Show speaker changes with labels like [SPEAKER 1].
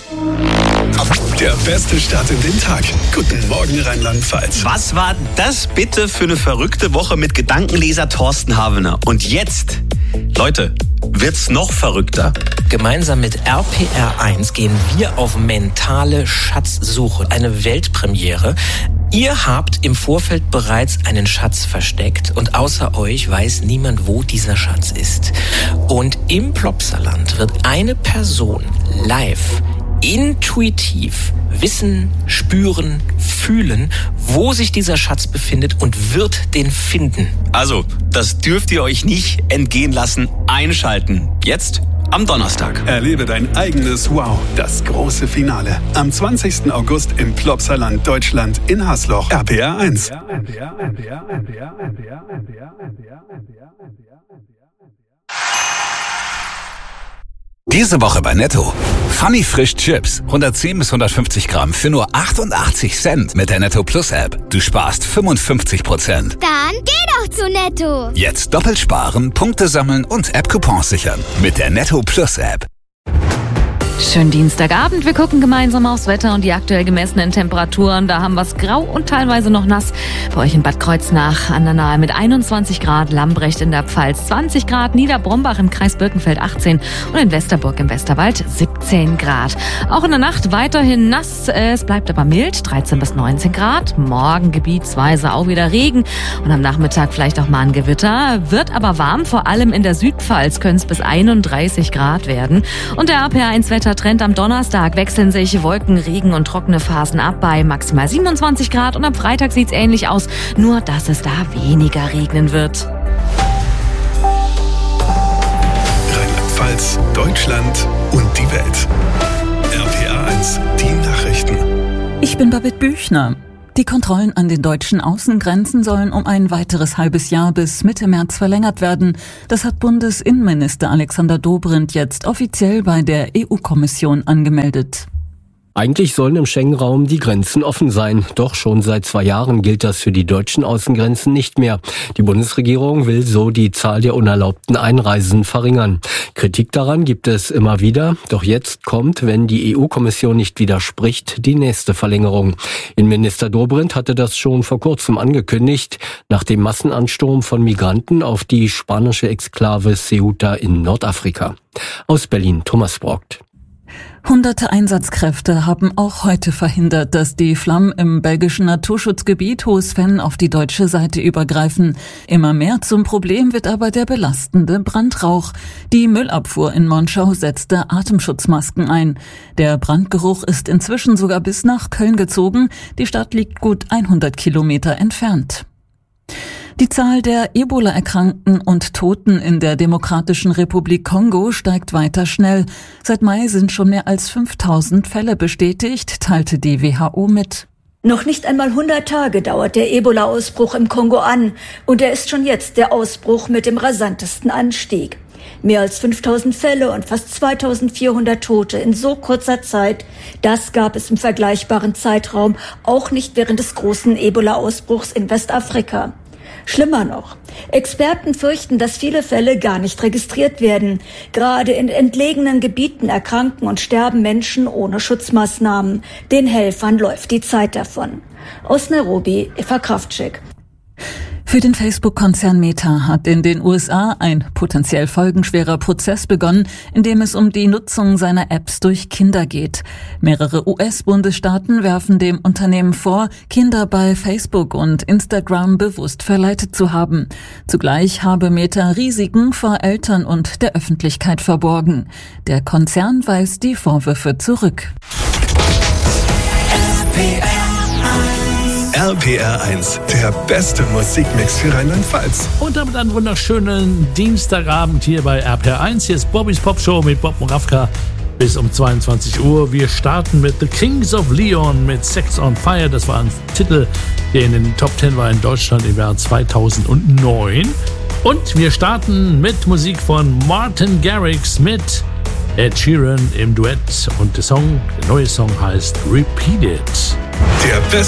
[SPEAKER 1] Der beste Start in den Tag. Guten Morgen Rheinland-Pfalz.
[SPEAKER 2] Was war das bitte für eine verrückte Woche mit Gedankenleser Thorsten Havener? Und jetzt, Leute, wird's noch verrückter.
[SPEAKER 3] Gemeinsam mit RPR1 gehen wir auf mentale Schatzsuche. Eine Weltpremiere. Ihr habt im Vorfeld bereits einen Schatz versteckt und außer euch weiß niemand, wo dieser Schatz ist. Und im Plopsaland wird eine Person live, intuitiv wissen, spüren, fühlen, wo sich dieser Schatz befindet und wird den finden.
[SPEAKER 2] Also, das dürft ihr euch nicht entgehen lassen. Einschalten. Jetzt am Donnerstag.
[SPEAKER 1] Erlebe dein eigenes Wow, das große Finale. Am 20. August im Plopsaland Deutschland in Hasloch. RPR1.
[SPEAKER 4] Diese Woche bei Netto. Funny Frisch Chips. 110 bis 150 Gramm für nur 88 Cent mit der Netto Plus App. Du sparst 55%.
[SPEAKER 5] Dann geh doch zu Netto.
[SPEAKER 4] Jetzt doppelt sparen, Punkte sammeln und App-Coupons sichern. Mit der Netto Plus App.
[SPEAKER 6] Schönen Dienstagabend. Wir gucken gemeinsam aufs Wetter und die aktuell gemessenen Temperaturen. Da haben wir es grau und teilweise noch nass. Bei euch in Bad Kreuznach an der Nahe mit 21 Grad, Lambrecht in der Pfalz 20 Grad, Niederbrombach im Kreis Birkenfeld 18 und in Westerburg im Westerwald 17 Grad. Auch in der Nacht weiterhin nass. Es bleibt aber mild, 13 bis 19 Grad. Morgen gebietsweise auch wieder Regen und am Nachmittag vielleicht auch mal ein Gewitter. Wird aber warm, vor allem in der Südpfalz können es bis 31 Grad werden. Und der RPR1-Wetter Trend am Donnerstag wechseln sich Wolken, Regen und trockene Phasen ab bei maximal 27 Grad und am Freitag sieht's ähnlich aus, nur dass es da weniger regnen wird.
[SPEAKER 1] Rheinland-Pfalz, Deutschland und die Welt. RPR1, die Nachrichten.
[SPEAKER 7] Ich bin Babette Büchner. Die Kontrollen an den deutschen Außengrenzen sollen um ein weiteres halbes Jahr bis Mitte März verlängert werden. Das hat Bundesinnenminister Alexander Dobrindt jetzt offiziell bei der EU-Kommission angemeldet.
[SPEAKER 8] Eigentlich sollen im Schengen-Raum die Grenzen offen sein. Doch schon seit 2 Jahren gilt das für die deutschen Außengrenzen nicht mehr. Die Bundesregierung will so die Zahl der unerlaubten Einreisen verringern. Kritik daran gibt es immer wieder. Doch jetzt kommt, wenn die EU-Kommission nicht widerspricht, die nächste Verlängerung. Innenminister Dobrindt hatte das schon vor kurzem angekündigt, nach dem Massenansturm von Migranten auf die spanische Exklave Ceuta in Nordafrika. Aus Berlin, Thomas Brockt.
[SPEAKER 7] Hunderte Einsatzkräfte haben auch heute verhindert, dass die Flammen im belgischen Naturschutzgebiet Hohes-Venn auf die deutsche Seite übergreifen. Immer mehr zum Problem wird aber der belastende Brandrauch. Die Müllabfuhr in Monschau setzte Atemschutzmasken ein. Der Brandgeruch ist inzwischen sogar bis nach Köln gezogen. Die Stadt liegt gut 100 Kilometer entfernt. Die Zahl der Ebola-Erkrankten und Toten in der Demokratischen Republik Kongo steigt weiter schnell. Seit Mai sind schon mehr als 5000 Fälle bestätigt, teilte die WHO mit.
[SPEAKER 9] Noch nicht einmal 100 Tage dauert der Ebola-Ausbruch im Kongo an und er ist schon jetzt der Ausbruch mit dem rasantesten Anstieg. Mehr als 5000 Fälle und fast 2400 Tote in so kurzer Zeit, das gab es im vergleichbaren Zeitraum auch nicht während des großen Ebola-Ausbruchs in Westafrika. Schlimmer noch, Experten fürchten, dass viele Fälle gar nicht registriert werden. Gerade in entlegenen Gebieten erkranken und sterben Menschen ohne Schutzmaßnahmen. Den Helfern läuft die Zeit davon. Aus Nairobi, Eva Kraftschik.
[SPEAKER 7] Für den Facebook-Konzern Meta hat in den USA ein potenziell folgenschwerer Prozess begonnen, in dem es um die Nutzung seiner Apps durch Kinder geht. Mehrere US-Bundesstaaten werfen dem Unternehmen vor, Kinder bei Facebook und Instagram bewusst verleitet zu haben. Zugleich habe Meta Risiken vor Eltern und der Öffentlichkeit verborgen. Der Konzern weist die Vorwürfe zurück.
[SPEAKER 1] RPR1, der beste Musikmix für Rheinland-Pfalz.
[SPEAKER 10] Und damit einen wunderschönen Dienstagabend hier bei RPR1. Hier ist Bobbys Popshow mit Bob Moravka bis um 22 Uhr. Wir starten mit The Kings of Leon mit Sex on Fire. Das war ein Titel, der in den Top 10 war in Deutschland im Jahr 2009. Und wir starten mit Musik von Martin Garrix mit Ed Sheeran im Duett. Und der neue Song heißt Repeat It.
[SPEAKER 1] Der beste